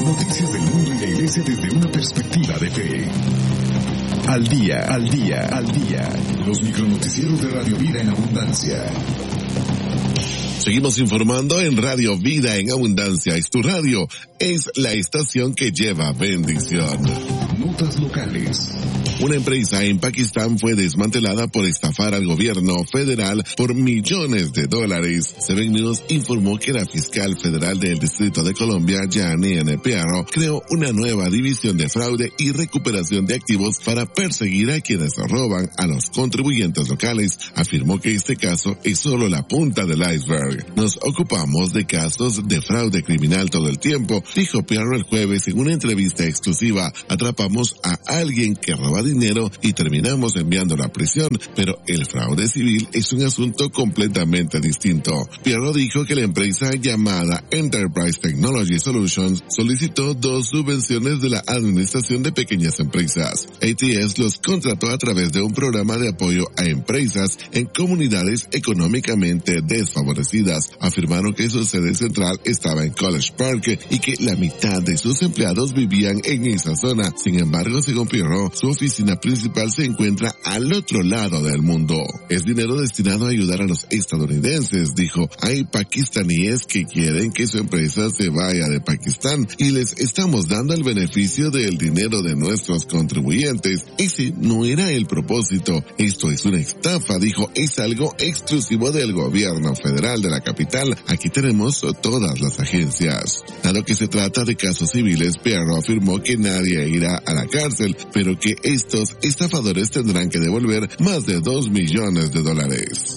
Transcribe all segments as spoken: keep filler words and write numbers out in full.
Noticias del mundo y la iglesia desde una perspectiva de fe. Al día, al día, al día. Los micronoticieros de Radio Vida en Abundancia. Seguimos informando en Radio Vida en Abundancia. Es tu radio, es la estación que lleva bendición. Notas locales. Una empresa en Pakistán fue desmantelada por estafar al gobierno federal por millones de dólares. Seven News informó que la fiscal federal del Distrito de Colombia, Janine Piaro, creó una nueva división de fraude y recuperación de activos para perseguir a quienes roban a los contribuyentes locales. Afirmó que este caso es solo la punta del iceberg. Nos ocupamos de casos de fraude criminal todo el tiempo, dijo Piaro el jueves en una entrevista exclusiva. Atrapamos a alguien que roba dinero y terminamos enviándolo a prisión, pero el fraude civil es un asunto completamente distinto. Piaro dijo que la empresa llamada Enterprise Technology Solutions solicitó dos subvenciones de la Administración de Pequeñas Empresas. A T S los contrató a través de un programa de apoyo a empresas en comunidades económicamente desfavorecidas. Afirmaron que su sede central estaba en College Park y que la mitad de sus empleados vivían en esa zona. Sin embargo, según Piaro, su oficina principal se encuentra al otro lado del mundo. Es dinero destinado a ayudar a los estadounidenses, dijo. Hay pakistaníes que quieren que su empresa se vaya de Pakistán y les estamos dando el beneficio del dinero de nuestros contribuyentes. Ese no era el propósito. Esto es una estafa, dijo. Es algo exclusivo del gobierno federal de la capital. Aquí tenemos todas las agencias. Dado que se trata de casos civiles, Piaro afirmó que nadie irá a la cárcel, pero que estos estafadores tendrán que devolver más de dos millones de dólares.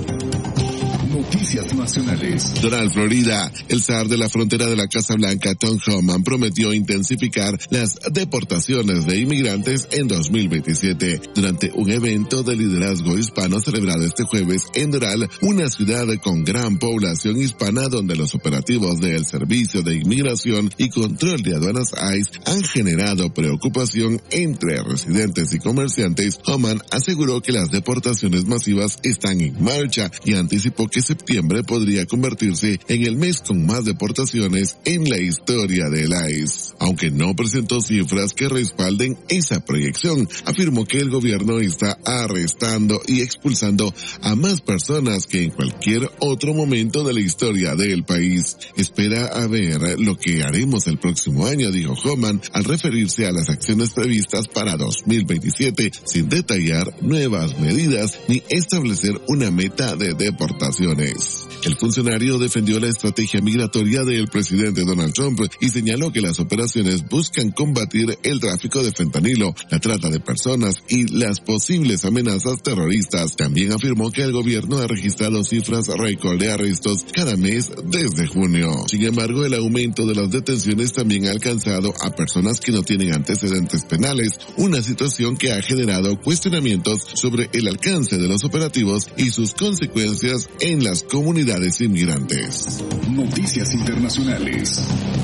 Noticias nacionales. Doral, Florida. El zar de la frontera de la Casa Blanca, Tom Homan, prometió intensificar las deportaciones de inmigrantes en dos mil veintisiete. Durante un evento de liderazgo hispano celebrado este jueves en Doral, una ciudad con gran población hispana donde los operativos del Servicio de Inmigración y Control de Aduanas I C E han generado preocupación entre residentes y comerciantes. Homan aseguró que las deportaciones masivas están en marcha y anticipó que septiembre podría convertirse en el mes con más deportaciones en la historia del I C E. Aunque no presentó cifras que respalden esa proyección, afirmó que el gobierno está arrestando y expulsando a más personas que en cualquier otro momento de la historia del país. Espera a ver lo que haremos el próximo año, dijo Homan, al referirse a las acciones previstas para dos mil veintisiete, sin detallar nuevas medidas ni establecer una meta de deportaciones. El funcionario defendió la estrategia migratoria del presidente Donald Trump y señaló que las operaciones buscan combatir el tráfico de fentanilo, la trata de personas y las posibles amenazas terroristas. También afirmó que el gobierno ha registrado cifras récord de arrestos cada mes desde junio. Sin embargo, el aumento de las detenciones también ha alcanzado a personas que no tienen antecedentes penales, una situación que ha generado cuestionamientos sobre el alcance de los operativos y sus consecuencias en las comunidades inmigrantes. Noticias internacionales.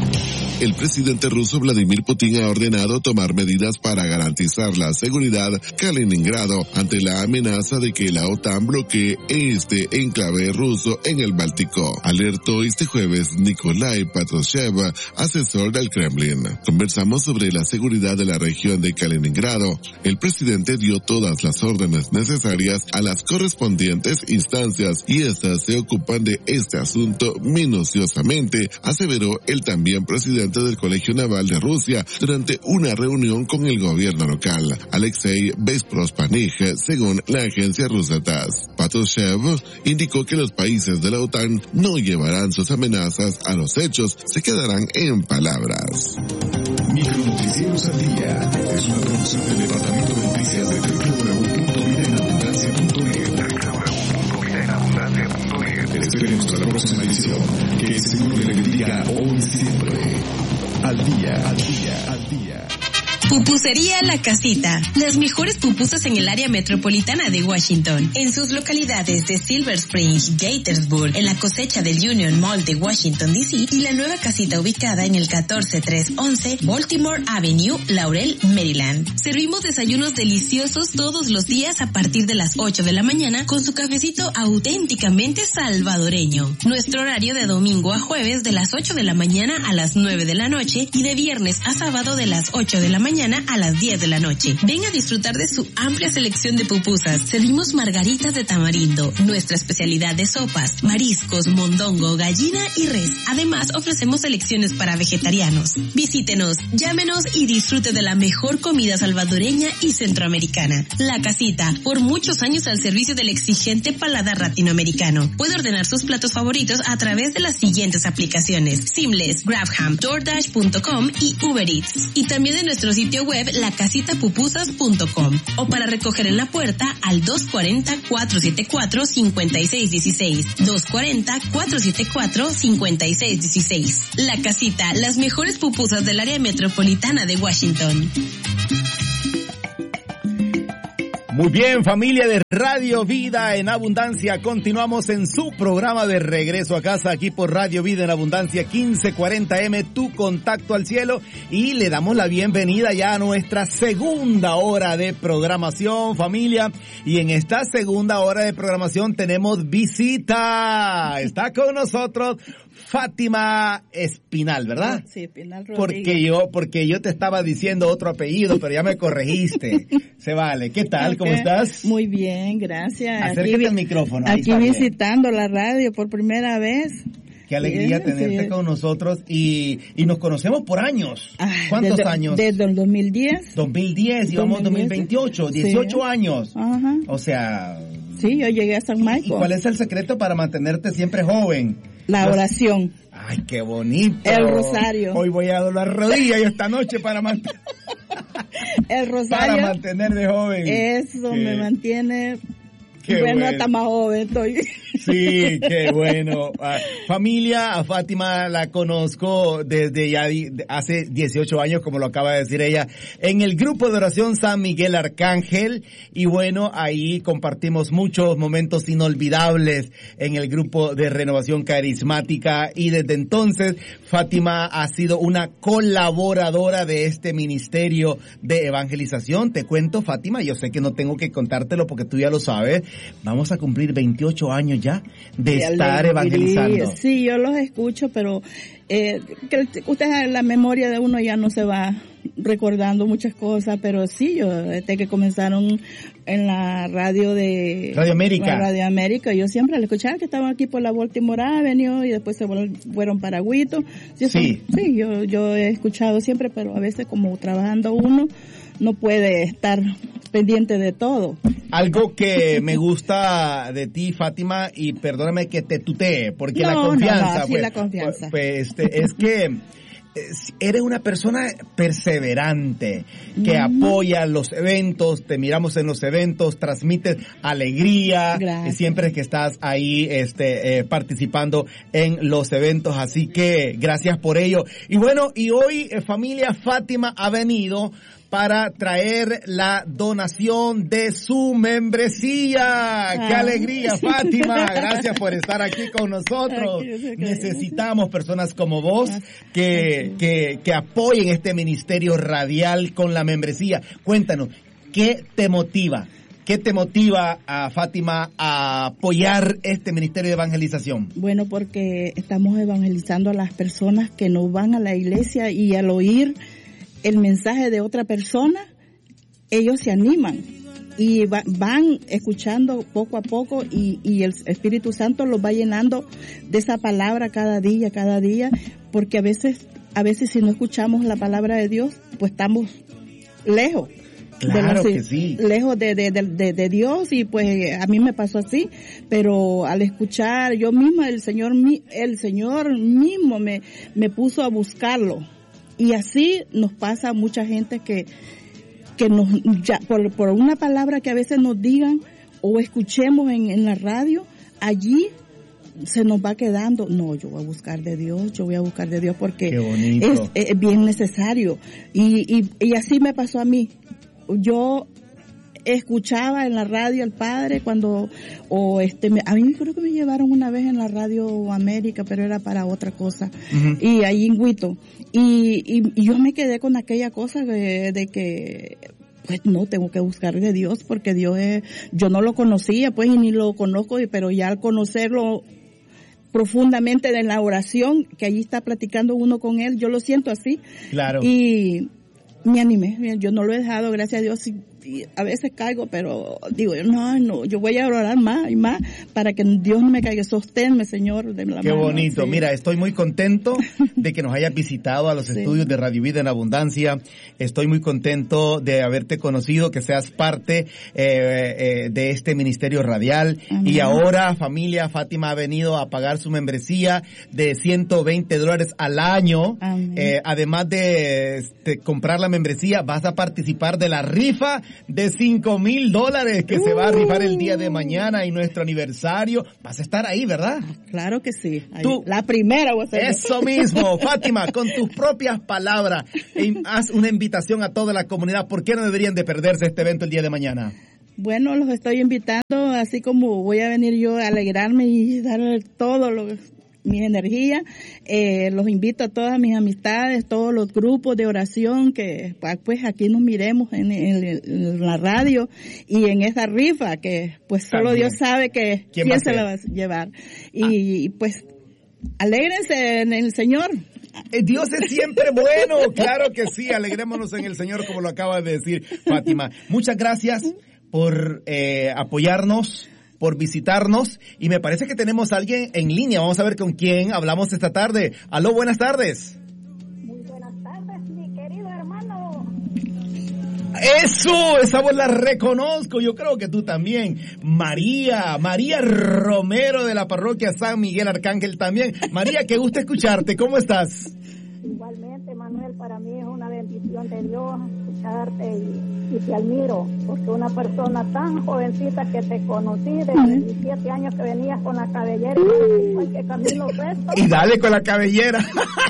El presidente ruso Vladimir Putin ha ordenado tomar medidas para garantizar la seguridad Kaliningrado ante la amenaza de que la OTAN bloquee este enclave ruso en el Báltico. Alertó este jueves Nikolai Patrushev, asesor del Kremlin. Conversamos sobre la seguridad de la región de Kaliningrado. El presidente dio todas las órdenes necesarias a las correspondientes instancias y estas se ocupan de este asunto minuciosamente, aseveró el también presidente del Colegio Naval de Rusia durante una reunión con el gobierno local, Alexei Besprospanig, según la agencia rusa T A S S. Patrushev indicó que los países de la OTAN no llevarán sus amenazas a los hechos, se quedarán en palabras. Micronoticieros al día es una producción del Departamento de Noticias de doble u doble u doble u punto vida en abundancia punto net. Te esperemos hasta la próxima edición. Que el Señor le bendiga hoy y siempre. Al día, al día, al día. Pupusería La Casita. Las mejores pupusas en el área metropolitana de Washington. En sus localidades de Silver Spring, Gaithersburg, en la cosecha del Union Mall de Washington, D C y la nueva casita ubicada en el catorce tres once Baltimore Avenue, Laurel, Maryland. Servimos desayunos deliciosos todos los días a partir de las ocho de la mañana con su cafecito auténticamente salvadoreño. Nuestro horario de domingo a jueves de las ocho de la mañana a las nueve de la noche y de viernes a sábado de las ocho de la mañana a las diez de la noche. Ven a disfrutar de su amplia selección de pupusas. Servimos margaritas de tamarindo, nuestra especialidad de sopas, mariscos, mondongo, gallina y res. Además, ofrecemos selecciones para vegetarianos. Visítenos, llámenos y disfrute de la mejor comida salvadoreña y centroamericana. La Casita, por muchos años al servicio del exigente paladar latinoamericano. Puede ordenar sus platos favoritos a través de las siguientes aplicaciones: Seamless, Grabham, DoorDash punto com y Uber Eats. Y también en nuestro sitio web la casita pupusas punto com o para recoger en la puerta al dos cuatro cero, cuatro siete cuatro, cinco seis uno seis, dos cuatro cero, cuatro siete cuatro, cinco seis uno seis. La Casita, las mejores pupusas del área metropolitana de Washington. Muy bien, familia de Radio Vida en Abundancia, continuamos en su programa de Regreso a Casa aquí por Radio Vida en Abundancia quince cuarenta eme, tu contacto al cielo, y le damos la bienvenida ya a nuestra segunda hora de programación, familia, y en esta segunda hora de programación tenemos visita, está con nosotros Fátima Espinal, ¿verdad? Sí, Espinal Rodríguez. Porque yo, porque yo te estaba diciendo otro apellido, pero ya me corregiste. Se vale. ¿Qué tal? Okay. ¿Cómo estás? Muy bien, gracias. Acércate aquí, al micrófono. Ahí aquí visitando la radio por primera vez. Qué alegría bien, tenerte sí. con nosotros y, y nos conocemos por años. Ah, ¿cuántos desde, años? Desde el dos mil diez. dos mil diez, llevamos dos mil veintiocho, dieciocho sí. años. Ajá. O sea... Sí, yo llegué a San Michael. ¿Y cuál es el secreto para mantenerte siempre joven? La oración. Ay, qué bonito. El rosario. Hoy voy a dar la rodilla y esta noche para mantener... El rosario. Para mantener de joven. Eso qué, me mantiene... Qué bueno, bueno, hasta más joven estoy. Sí, qué bueno. Uh, familia, a Fátima la conozco desde ya di, hace dieciocho años, como lo acaba de decir ella, en el grupo de oración San Miguel Arcángel. Y bueno, ahí compartimos muchos momentos inolvidables en el grupo de renovación carismática. Y desde entonces, Fátima ha sido una colaboradora de este ministerio de evangelización. Te cuento, Fátima, yo sé que no tengo que contártelo porque tú ya lo sabes. Vamos a cumplir veintiocho años ya de sí, estar evangelizando. Sí, yo los escucho, pero eh, que ustedes, la memoria de uno ya no se va recordando muchas cosas, pero sí, yo desde que comenzaron en la radio de Radio América, Radio América, yo siempre la escuchaba, que estaban aquí por la Baltimore Avenue y después se fueron para Huito. Sí, sí, sí yo, yo he escuchado siempre, pero a veces como trabajando uno no puede estar pendiente de todo. Algo que me gusta de ti, Fátima, y perdóname que te tutee, porque no, la confianza, no, no, sí, pues, la confianza. pues este, es que eres una persona perseverante, que mm. apoya los eventos, te miramos en los eventos, transmites alegría, Gracias. siempre que estás ahí este eh, participando en los eventos, así que gracias por ello. Y bueno, y hoy eh, familia, Fátima ha venido para traer la donación de su membresía. Ah. ¡Qué alegría, Fátima! Gracias por estar aquí con nosotros. Necesitamos personas como vos que, que, que apoyen este ministerio radial con la membresía. Cuéntanos, ¿qué te motiva? ¿Qué te motiva a Fátima a apoyar este ministerio de evangelización? Bueno, porque estamos evangelizando a las personas que no van a la iglesia y al oír el mensaje de otra persona, ellos se animan y va, van escuchando poco a poco y, y el Espíritu Santo los va llenando de esa palabra cada día, cada día, porque a veces, a veces si no escuchamos la palabra de Dios, pues estamos lejos. Claro de los, que sí. Lejos de, de, de, de Dios, y pues a mí me pasó así, pero al escuchar yo misma, el Señor, el Señor mismo me, me puso a buscarlo. Y así nos pasa a mucha gente que, que nos, ya, por, por una palabra que a veces nos digan o escuchemos en, en la radio, allí se nos va quedando. No, yo voy a buscar de Dios, yo voy a buscar de Dios porque es, es bien necesario. Y, y, y así me pasó a mí. Yo escuchaba en la radio al padre cuando, o este, me, a mí creo que me llevaron una vez en la Radio América, pero era para otra cosa, uh-huh. y ahí en Huito, y, y, y yo me quedé con aquella cosa de, de que, pues no, tengo que buscar de Dios, porque Dios es, yo no lo conocía, pues, y ni lo conozco, pero ya al conocerlo profundamente en la oración, que allí está platicando uno con él, yo lo siento así. Claro. Y me animé, yo no lo he dejado, gracias a Dios, y, y a veces caigo, pero digo, no, no, yo voy a orar más y más para que Dios no me caiga, sosténme, Señor, de la Qué mano. bonito, Sí. Mira, estoy muy contento de que nos hayas visitado a los sí. estudios de Radio Vida en Abundancia, estoy muy contento de haberte conocido, que seas parte eh, eh, de este ministerio radial. Amén. Y ahora, familia, Fátima ha venido a pagar su membresía de ciento veinte dólares al año, eh, además de, de comprar la membresía, vas a participar de la rifa de cinco mil dólares que uh. se va a rifar el día de mañana y nuestro aniversario. Vas a estar ahí, ¿verdad? Claro que sí. Ahí, Tú, la primera voy a ser. Eso mismo, Fátima, con tus propias palabras, haz una invitación a toda la comunidad. ¿Por qué no deberían de perderse este evento el día de mañana? Bueno, los estoy invitando, así como voy a venir yo a alegrarme y dar todo lo mi energía, eh, los invito a todas mis amistades, todos los grupos de oración que pues aquí nos miremos en, en, en la radio y en esa rifa que pues solo Dios sabe que quién, quién se la va a llevar y, ah. y pues alégrense en el Señor. Dios es siempre bueno, claro que sí, alegrémonos en el Señor como lo acaba de decir Fátima. Muchas gracias por eh, apoyarnos, por visitarnos, y me parece que tenemos a alguien en línea. Vamos a ver con quién hablamos esta tarde. Aló, buenas tardes. Muy buenas tardes, mi querido hermano. Eso, esa voz la reconozco, yo creo que tú también. María, María Romero de la parroquia San Miguel Arcángel también. María, qué gusto escucharte, ¿cómo estás? Igualmente, Manuel, para mí es una bendición de Dios escucharte y, y te admiro, porque una persona tan jovencita que te conocí de veintisiete años que venías con la cabellera y igual que Camilo Sesto. Y dale con la cabellera.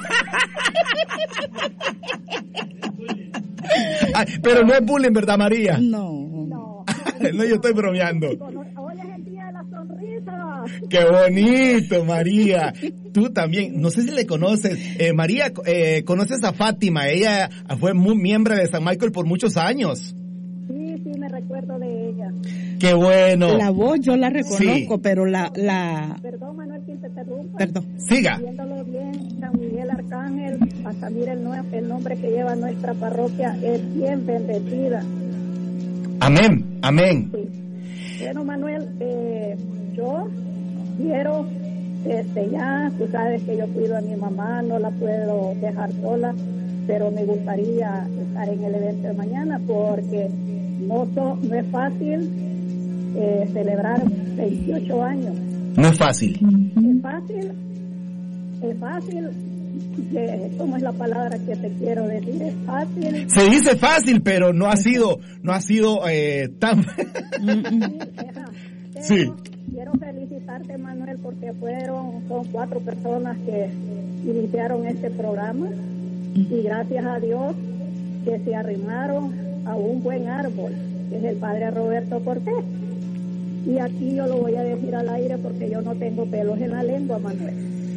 Ay, pero no es bullying, ¿verdad, María? No. No, no, yo estoy bromeando. Hoy es el día de la sonrisa. ¡Qué bonito, María! Tú también, no sé si le conoces. Eh, María, eh, ¿conoces a Fátima? Ella fue muy miembro de San Michael por muchos años. Sí, sí, me recuerdo de ella. ¡Qué bueno! La voz yo la reconozco, sí. pero la, la... Perdón, Manuel, que te interrumpa. Perdón. Siga. Viéndolo bien, San Miguel Arcángel, hasta mira el, el nombre que lleva nuestra parroquia, es bien bendecida. Amén, amén. Sí. Bueno, Manuel, eh, yo quiero, este, ya, tú sabes que yo cuido a mi mamá, no la puedo dejar sola, pero me gustaría estar en el evento de mañana porque no, so, no es fácil eh, celebrar veintiocho años. No es fácil. Es fácil, es fácil, que, ¿cómo es la palabra que te quiero decir? Es fácil. Se dice fácil, pero no ha sido, no ha sido eh, tan... sí, sí. Quiero felicitarte, Manuel, porque fueron, son cuatro personas que iniciaron este programa y gracias a Dios que se arrimaron a un buen árbol, que es el padre Roberto Cortés. Y aquí yo lo voy a decir al aire porque yo no tengo pelos en la lengua, Manuel.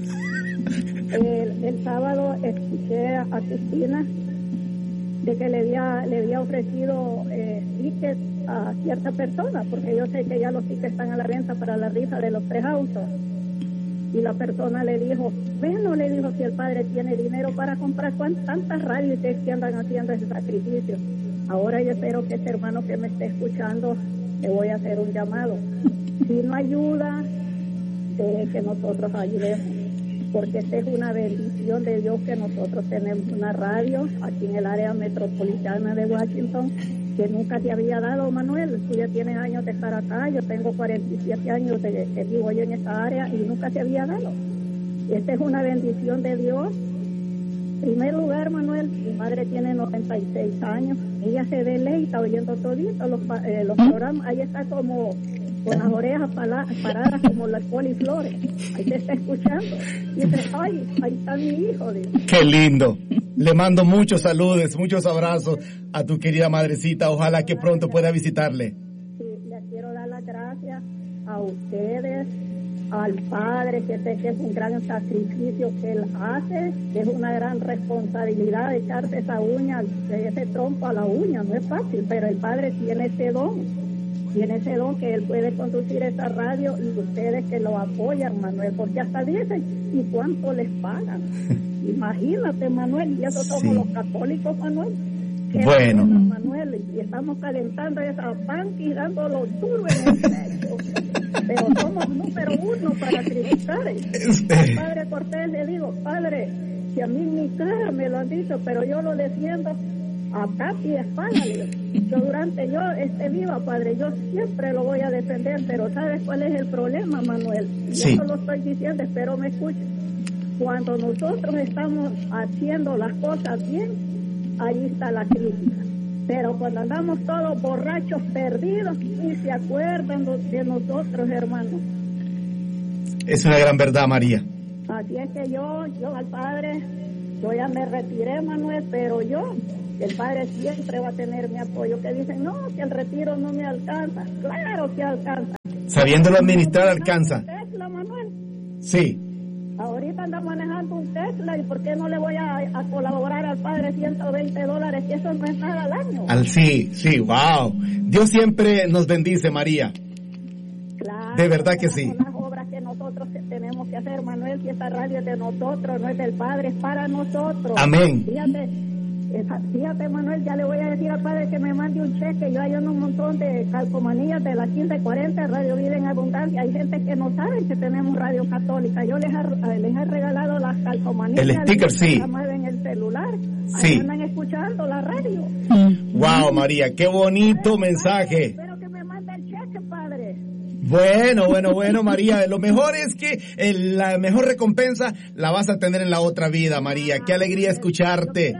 El, el sábado escuché a Cristina de que le había, le había ofrecido eh, tickets a cierta persona, porque yo sé que ya los tickets están a la venta para la rifa de los tres autos. Y la persona le dijo, bueno, le dijo, si el padre tiene dinero para comprar tantas radios que andan haciendo ese sacrificio. Ahora yo espero que ese hermano que me esté escuchando, le voy a hacer un llamado. Si no ayuda, de que nosotros ayudemos, porque esta es una bendición de Dios que nosotros tenemos una radio aquí en el área metropolitana de Washington, que nunca se había dado, Manuel. Tú ya tienes años de estar acá, yo tengo cuarenta y siete años de que vivo yo en esta área y nunca se había dado. Esta es una bendición de Dios. En primer lugar, Manuel, mi madre tiene noventa y seis años, ella se deleita oyendo todito los, eh, los programas, ahí está como con las orejas paradas como las coliflores. Ahí te está escuchando. Y dice, ay, ahí está mi hijo. Dice. Qué lindo. Le mando muchos saludos, muchos abrazos a tu querida madrecita. Ojalá que pronto pueda visitarle. Sí, le quiero dar las gracias a ustedes, al padre, que sé que es un gran sacrificio que él hace, que es una gran responsabilidad echarse esa uña, ese trompo a la uña, no es fácil, pero el padre tiene ese don, tiene ese don que él puede conducir esa radio y ustedes que lo apoyan, Manuel, porque hasta dicen, ¿y cuánto les pagan? Imagínate, Manuel, y eso somos sí. los católicos, Manuel. Bueno. Cosa, Manuel, y estamos calentando esa pan y dándolo duro en el pecho. Pero somos número uno para criticar. Al padre Cortés le digo, padre, si a mí mi cara me lo han dicho, pero yo lo defiendo a capa y espalda. Yo durante yo esté viva, padre, yo siempre lo voy a defender, pero ¿sabes cuál es el problema, Manuel? Sí. Yo lo estoy diciendo, espero me escuchen. Cuando nosotros estamos haciendo las cosas bien, ahí está la crítica. Pero cuando andamos todos borrachos, perdidos, ni se acuerdan de nosotros, hermanos. Es una gran verdad, María. Así es que yo, yo al padre, yo ya me retiré, Manuel, pero yo, el padre siempre va a tener mi apoyo. Que dicen, no, que el retiro no me alcanza. Claro que alcanza. Sabiéndolo administrar, alcanza. Tesla, Manuel. Sí. Ahorita anda manejando un Tesla, ¿y por qué no le voy a, a colaborar al padre ciento veinte dólares? Que eso no es nada al año. Al sí, sí, wow. Dios siempre nos bendice, María. Claro. De verdad que sí. Son las obras que nosotros tenemos que hacer, Manuel, si esta radio es de nosotros, no es del padre, es para nosotros. Amén. Fíjate, fíjate, Manuel, ya le voy a decir al padre que me mande un cheque. Yo hay un montón de calcomanías de las quince cuarenta, Radio Vida en Abundancia. Hay gente que no sabe que tenemos radio católica. Yo les he, les he regalado las calcomanías. El sticker, sí. En el celular. Sí. Ahí andan escuchando la radio. Wow, María, qué bonito mensaje. Espero que me mande el cheque, padre. Bueno, bueno, bueno, María, lo mejor es que el, la mejor recompensa la vas a tener en la otra vida, María. Qué alegría escucharte.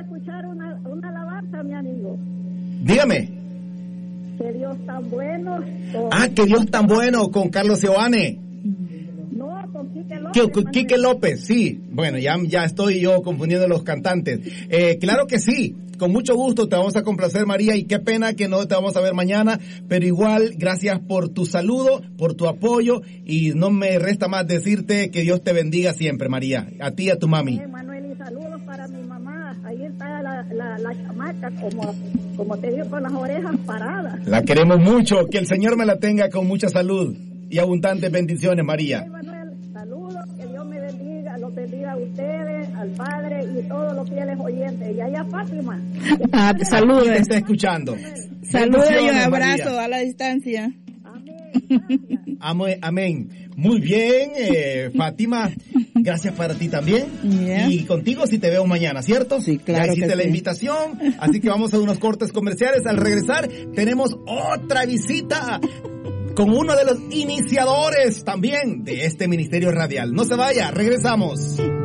Dígame. Que Dios tan bueno. Con... Ah, que Dios tan bueno con Carlos Seoane. No, con Quique López. Con Quique López, sí. Bueno, ya, ya estoy yo confundiendo los cantantes. Eh, claro que sí. Con mucho gusto te vamos a complacer, María, y qué pena que no te vamos a ver mañana, pero igual, gracias por tu saludo, por tu apoyo, y no me resta más decirte que Dios te bendiga siempre, María, a ti y a tu mami. Eh, Manuel, y saludos para mi mamá. Ahí está la, la, la chamaca, como, como te digo, con las orejas paradas. La queremos mucho, que el Señor me la tenga con mucha salud y abundantes bendiciones, María. Sí, Manuel, saludos, que Dios me bendiga, los bendiga a ustedes, al Padre y todos los fieles oyentes. Y allá Fátima. Ah, te saludos. Te está escuchando. Saludos y un abrazo, María, a la distancia. Amén. Amén. Muy bien, eh, Fátima, gracias para ti también. Yeah. Y contigo si te veo mañana, ¿cierto? Sí, claro. Ya hiciste que la sí. invitación, así que vamos a unos cortes comerciales. Al regresar tenemos otra visita con uno de los iniciadores también de este ministerio radial. No se vaya, regresamos.